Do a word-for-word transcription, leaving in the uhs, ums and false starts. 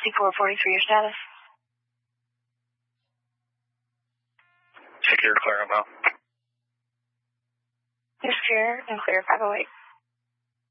sixty-four forty-three, your status? Secure, clear, I'm out. You're secure and clear, five oh eight.